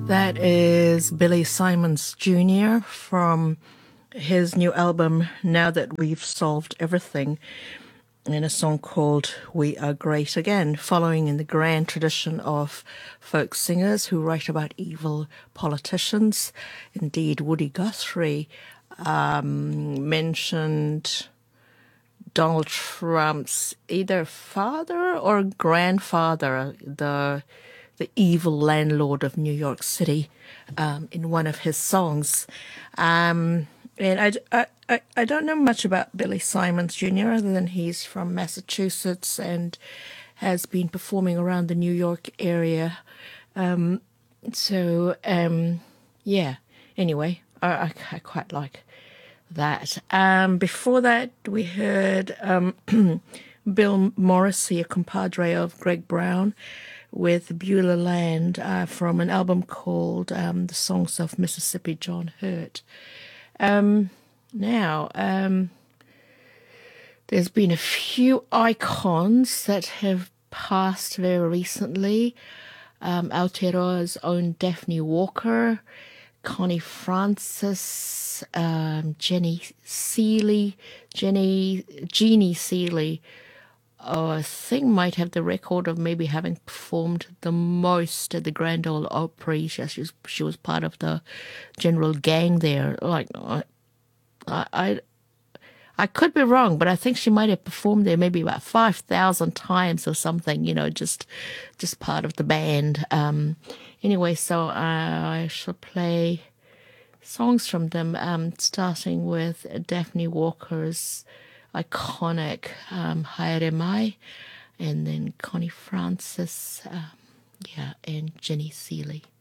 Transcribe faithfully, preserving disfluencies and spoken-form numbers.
That is Billy Simons Junior from his new album, Now That We've Solved Everything, in a song called We Are Great Again, following in the grand tradition of folk singers who write about evil politicians. Indeed, Woody Guthrie um, mentioned Donald Trump's either father or grandfather, the the evil landlord of New York City, um, in one of his songs. Um, and I, I, I, I don't know much about Billy Simons Junior other than he's from Massachusetts and has been performing around the New York area. Um, so, um, yeah, anyway, I, I, I quite like that. Um, before that, we heard um, Bill Morrissey, a compadre of Greg Brown, with Beulah Land uh, from an album called um, The Songs of Mississippi John Hurt. Um, now, um, there's been a few icons that have passed very recently. Um, Aotearoa's own Daphne Walker, Connie Francis, um, Jenny Seeley, Jenny, Jeannie Seeley, oh, I think might have the record of maybe having performed the most at the Grand Ole Opry. She, she, was, she was part of the general gang there. Like, I, I, I could be wrong, but I think she might have performed there maybe about five thousand times or something, you know, just just part of the band. Um, anyway, so I shall play songs from them, um, starting with Daphne Walker's iconic um, Haere Mai, and then Connie Francis, um, yeah, and Jenny Seeley.